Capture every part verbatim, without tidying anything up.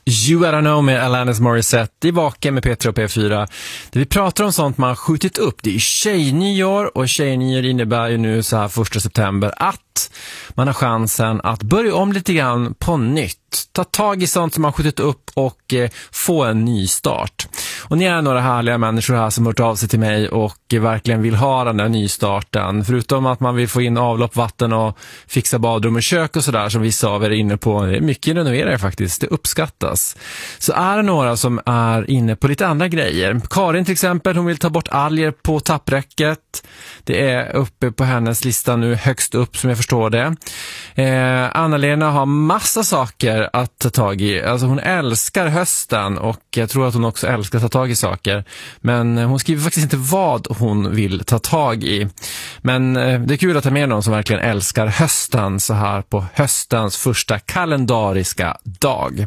You I Don't Know med Alanis Morissette i Vaken med P tre och P fyra. Där vi pratar om sånt man skjutit upp. Det är tjejnyår, och tjejnyår innebär ju nu så här första september att man har chansen att börja om lite grann på nytt. Ta tag i sånt som man skjutit upp och eh, få en ny start. Och ni är några härliga människor här som har hört av sig till mig och eh, verkligen vill ha den där nystarten. Förutom att man vill få in avlopp, vatten och fixa badrum och kök och sådär som vissa av er är inne på. Det är mycket renoverare faktiskt, det uppskattas. Så är det några som är inne på lite andra grejer. Karin till exempel, hon vill ta bort alger på tappräcket. Det är uppe på hennes lista nu högst upp som jag förstår det. Eh, Anna-Lena har massa saker att ta tag i. Alltså hon älskar hösten och jag tror att hon också älskar att ta tag i saker. Men hon skriver faktiskt inte vad hon vill ta tag i. Men eh, det är kul att ta med någon som verkligen älskar hösten så här på höstens första kalendariska dag.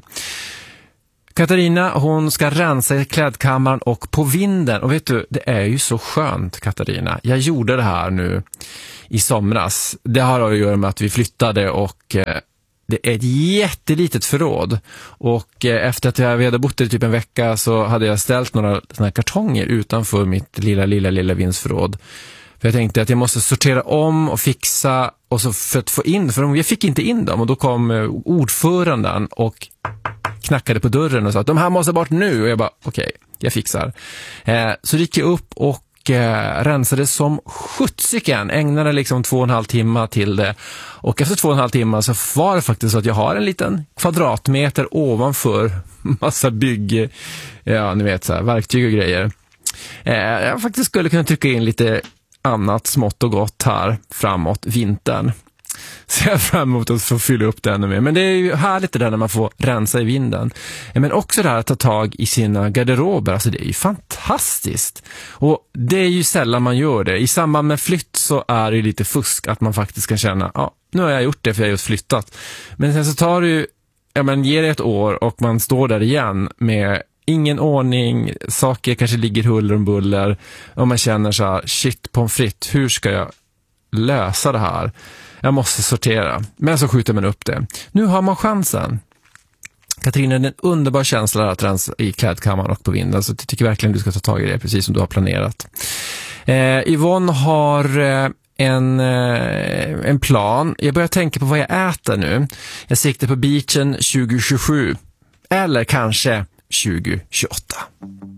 Katarina, hon ska rensa i klädkammaren och på vinden. Och vet du, det är ju så skönt, Katarina. Jag gjorde det här nu i somras. Det har att göra med att vi flyttade och eh, det är ett jättelitet förråd. Och eh, efter att jag hade bott i typ en vecka så hade jag ställt några såna här kartonger utanför mitt lilla, lilla, lilla vindsförråd. För jag tänkte att jag måste sortera om och fixa och så för att få in, för jag fick inte in dem. Och då kom eh, ordföranden och knackade på dörren och sa att de här måste bort nu. Och jag bara, okej, okay, jag fixar. Eh, så gick jag upp och eh, rensade som sjuttsiken. Ägnade liksom två och en halv timme till det. Och efter två och en halv timme så var det faktiskt så att jag har en liten kvadratmeter ovanför massa bygg, ja ni vet så här, verktyg och grejer. Eh, jag faktiskt skulle kunna trycka in lite annat smått och gott här framåt vintern. Så jag är fram emot att få fylla upp det ännu mer. Men det är ju härligt det där när man får rensa i vinden. Men också det här att ta tag i sina garderober. Alltså det är ju fantastiskt. Och det är ju sällan man gör det. I samband med flytt så är det ju lite fusk att man faktiskt kan känna, ja, nu har jag gjort det för jag har just flyttat. Men sen så tar det ju, ja men ger det ett år och man står där igen med ingen ordning, saker kanske ligger huller och buller. Och man känner så här, shit pommes frites, hur ska jag lösa det här? Jag måste sortera. Men så skjuter man upp det. Nu har man chansen. Katarina, det är en underbar känsla att rensa i klädkammaren och på vinden. Så jag tycker verkligen du ska ta tag i det precis som du har planerat. Eh, Yvonne har eh, en, eh, en plan. Jag börjar tänka på vad jag äter nu. Jag siktar på beachen tjugo tjugosju. Eller kanske tjugo tjugoåtta.